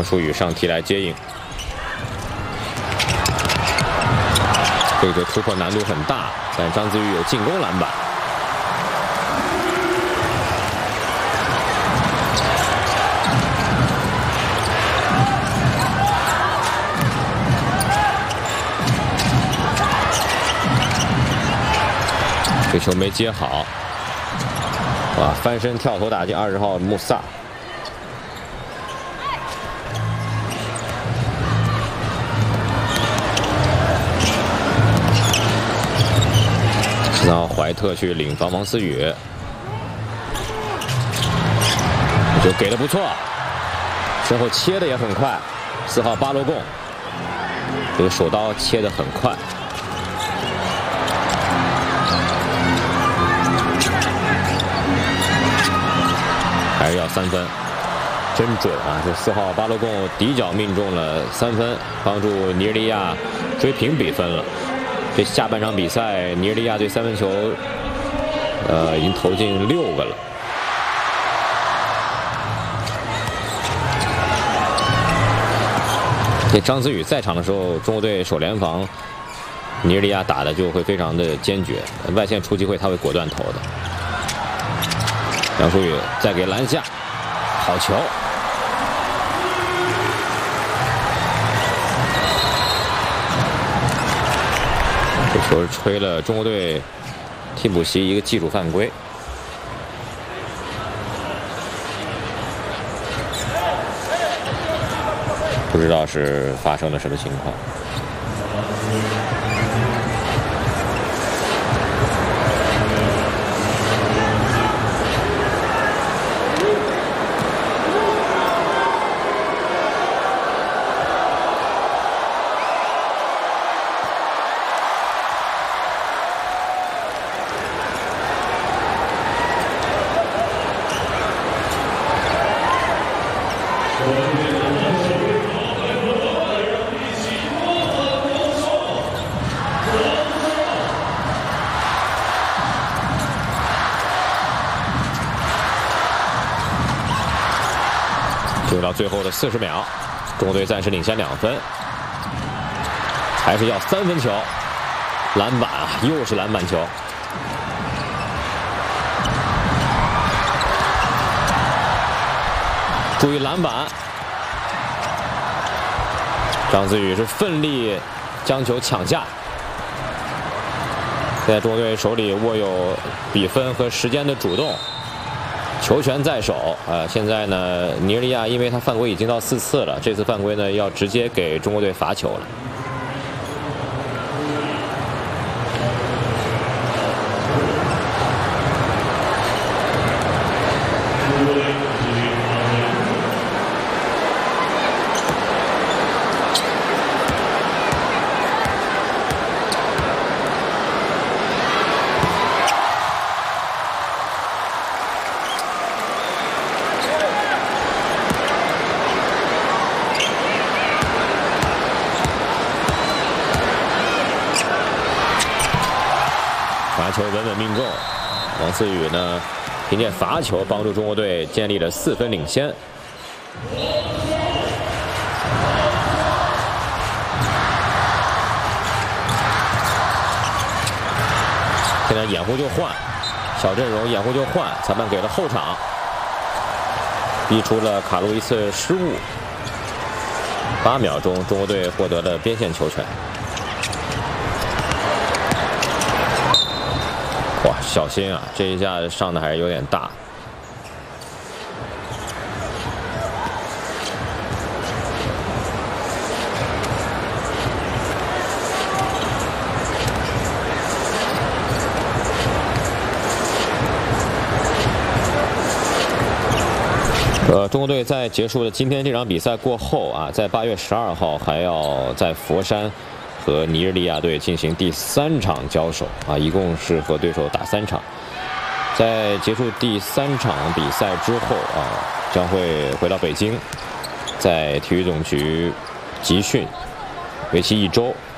杨舒宇上提来接应，这个突破难度很大，但张子玉有进攻篮板。这球没接好，哇！翻身跳投打进20号穆萨。13号怀特去领防王思雨，这球给的不错，身后切的也很快。4号巴罗贡，这个手刀切的很快。 还是要3分，真准啊！这4号巴罗贡底角命中了3分，帮助尼日利亚追平比分了。这下半场比赛，尼日利亚队3分球，已经投进6个了。这张子宇在场的时候，中国队守联防，尼日利亚打的就会非常的坚决，外线出机会他会果断投的。 杨舒宇再给篮下，好球！这球吹了中国队替补席一个技术犯规。不知道是发生了什么情况。 进入到最后的40秒，中国队暂时领先2分，还是要3分球，篮板啊，又是篮板球。注意篮板，张子宇是奋力将球抢下。现在中国队手里握有比分和时间的主动。 球权在手，现在呢，尼日利亚因为他犯规已经到4次了，这次犯规呢要直接给中国队罚球了。罚球稳稳命中，王思雨呢，凭借罚球帮助中国队建立了4分领先。现在掩护就换，小阵容掩护就换，裁判给了后场，逼出了卡路一次失误。8秒钟，中国队获得了边线球权。 哇，小心啊！这一下上的还是有点大。中国队在结束了今天这场比赛过后啊，在8月12号还要在佛山 和尼日利亚队进行第3场交手啊，一共是和对手打3场。在结束第3场比赛之后啊，将会回到北京，在体育总局集训，为期1周。